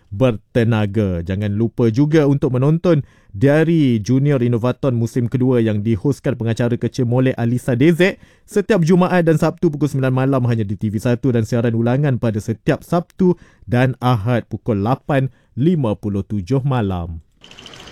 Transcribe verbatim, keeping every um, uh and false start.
bertenaga. Jangan lupa juga untuk menonton Diary Junior Innovaton musim kedua yang dihoskan pengacara kecil Molek Alisa Dezek setiap Jumaat dan Sabtu pukul sembilan malam hanya di T V satu dan siaran ulangan pada setiap Sabtu dan Ahad pukul lapan lima puluh tujuh malam.